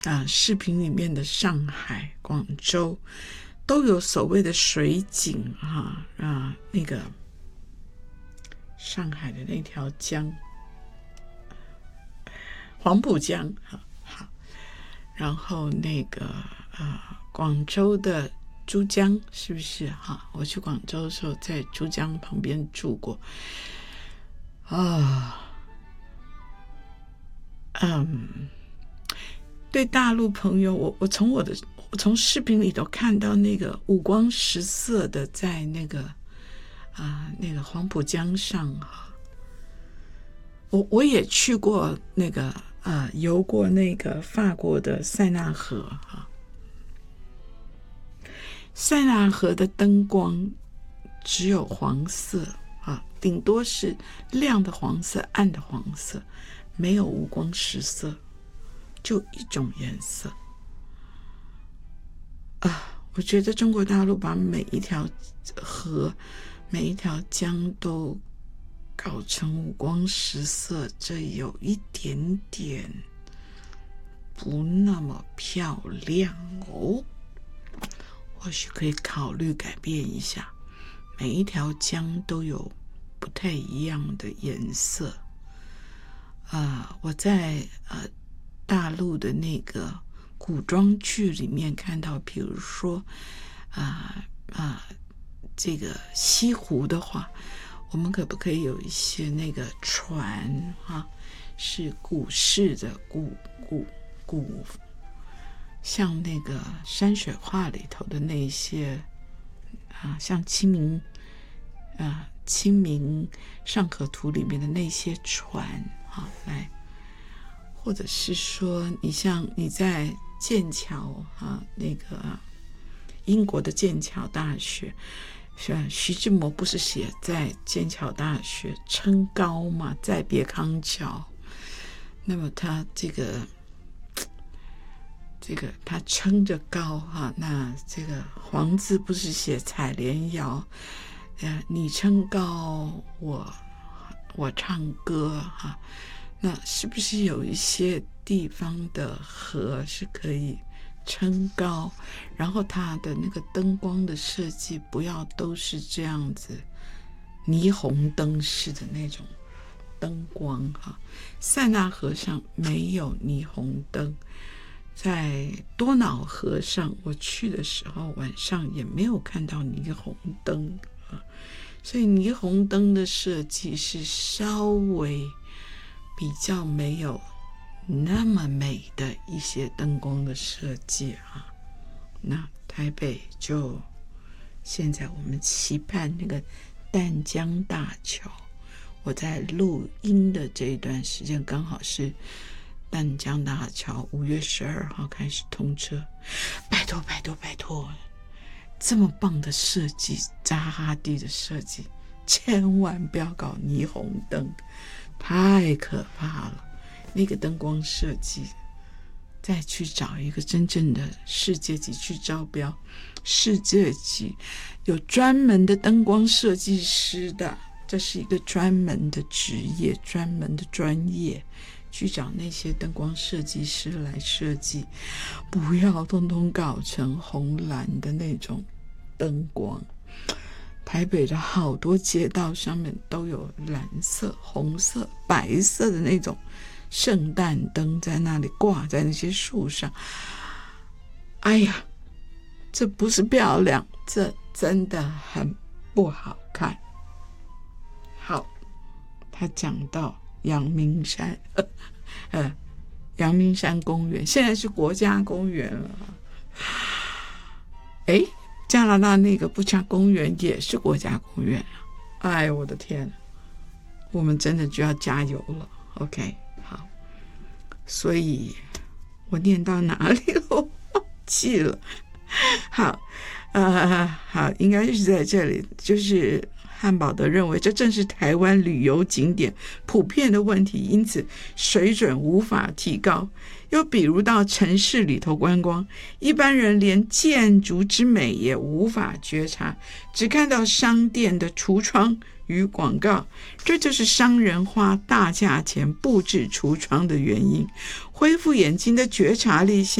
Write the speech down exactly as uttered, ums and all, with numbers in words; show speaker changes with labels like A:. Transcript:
A: 啊，视频里面的上海、广州都有所谓的水井哈啊，那个上海的那条江，黄浦江，好好，然后那个呃，广州的珠江是不是哈？我去广州的时候，在珠江旁边住过啊，嗯。对大陆朋友，我我从我的我从视频里头看到那个五光十色的，在那个啊、呃、那个黄浦江上哈，我我也去过那个呃游过那个法国的塞纳河哈，塞纳河的灯光只有黄色啊，顶多是亮的黄色、暗的黄色，没有五光十色。就一种颜色啊！我觉得中国大陆把每一条河、每一条江都搞成五光十色，这有一点点不那么漂亮哦。或许可以考虑改变一下，每一条江都有不太一样的颜色啊！我在呃。大陆的那个古装剧里面看到，比如说啊啊，这个西湖的话，我们可不可以有一些那个船啊，是古式的古古古，像那个山水画里头的那些啊，像清明啊《清明上河图》里面的那些船啊，来。或者是说，你像你在剑桥啊，那个英国的剑桥大学，是吧？徐志摩不是写在剑桥大学撑高嘛，再别康桥。那么他这个这个他撑着高哈、啊，那这个黄字不是写采莲谣，呃，你撑高，我我唱歌哈。啊那是不是有一些地方的河是可以撑高，然后它的那个灯光的设计不要都是这样子霓虹灯式的那种灯光哈？塞纳河上没有霓虹灯，在多瑙河上我去的时候晚上也没有看到霓虹灯啊，所以霓虹灯的设计是稍微比较没有那么美的一些灯光的设计啊，那台北就现在我们期盼那个淡江大桥，我在录音的这一段时间刚好是淡江大桥五月十二号开始通车，拜托拜托拜托，这么棒的设计，扎哈蒂的设计，千万不要搞霓虹灯。太可怕了，那个灯光设计，再去找一个真正的世界级去招标，世界级有专门的灯光设计师的，这是一个专门的职业，专门的专业，去找那些灯光设计师来设计，不要通通搞成红蓝的那种灯光。台北的好多街道上面都有蓝色、红色、白色的那种圣诞灯在那里挂在那些树上。哎呀，这不是漂亮，这真的很不好看。好，他讲到阳明山，呃，阳明山公园现在是国家公园了。哎。加拿大那个布加公园也是国家公园，哎，我的天，我们真的就要加油了。OK， 好，所以我念到哪里了？我忘记了。好，呃，好，应该是在这里，就是汉堡德认为这正是台湾旅游景点普遍的问题，因此水准无法提高。又比如到城市里头观光，一般人连建筑之美也无法觉察，只看到商店的橱窗与广告，这就是商人花大价钱布置橱窗的原因。恢复眼睛的觉察力